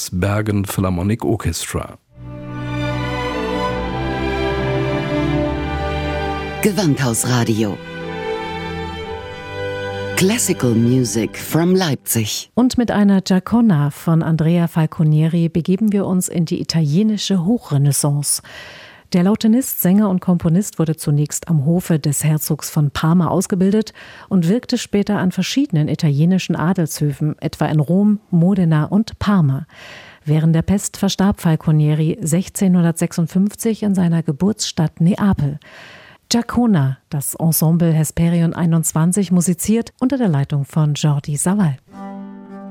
das Bergen Philharmonic Orchestra. Gewandhausradio. Classical Music from Leipzig. Und mit einer Giacona von Andrea Falconieri begeben wir uns in die italienische Hochrenaissance. Der Lautenist, Sänger und Komponist wurde zunächst am Hofe des Herzogs von Parma ausgebildet und wirkte später an verschiedenen italienischen Adelshöfen, etwa in Rom, Modena und Parma. Während der Pest verstarb Falconieri 1656 in seiner Geburtsstadt Neapel. Giacona, das Ensemble Hesperion 21, musiziert unter der Leitung von Jordi Savall.